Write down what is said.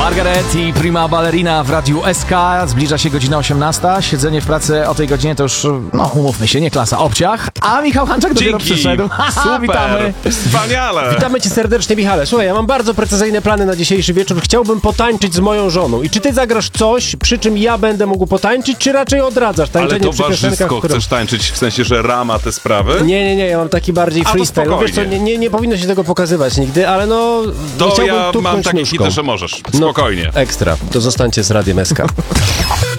Margaret i Prima Ballerina w Radiu SK. Zbliża się godzina 18. Siedzenie w pracy o tej godzinie to już, umówmy się, nie klasa obciach. A Michał Hanczak dopiero przyszedł. Super, witamy. Wspaniale. Witamy cię serdecznie, Michale. Słuchaj, ja mam bardzo precyzyjne plany na dzisiejszy wieczór. Chciałbym potańczyć z moją żoną. I czy ty zagrasz coś, przy czym ja będę mógł potańczyć, czy raczej odradzasz Ale tańczenie przy piosenkach, towarzysko chcesz tańczyć, w sensie, że rama te sprawy? Nie, ja mam taki bardziej to freestyle. No, wiesz co, nie powinno się tego pokazywać nigdy, ale no... To chciałbym ja mam tupnąć takie nóżką. hity, że możesz. Spokojnie. Ekstra. To zostańcie z Radiem SK.